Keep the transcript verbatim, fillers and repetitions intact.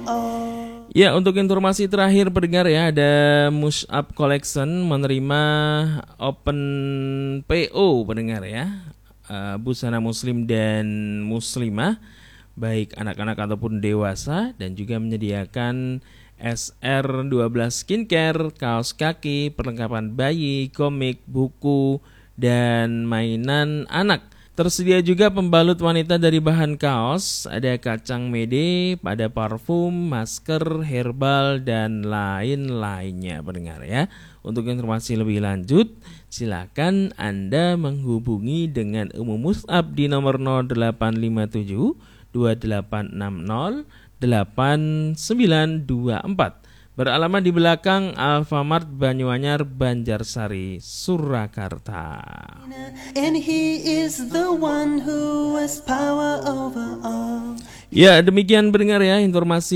Ya, untuk informasi terakhir pendengar ya, ada Mus'ab Collection menerima open P O pendengar ya, uh, busana muslim dan muslimah, baik anak-anak ataupun dewasa, dan juga menyediakan S R dua belas skincare, kaos kaki, perlengkapan bayi, komik, buku, dan mainan anak. Tersedia juga pembalut wanita dari bahan kaos, ada kacang mede, ada parfum, masker, herbal, dan lain-lainnya pendengar ya. Untuk informasi lebih lanjut, silakan Anda menghubungi dengan Umu Mus'ab di nomor nol delapan lima tujuh dua delapan enam nol delapan sembilan dua empat. Beralamat di belakang Alfamart Banyuanyar, Banjarsari, Surakarta. And he is the one who has power over all. Ya, demikian pendengar ya informasi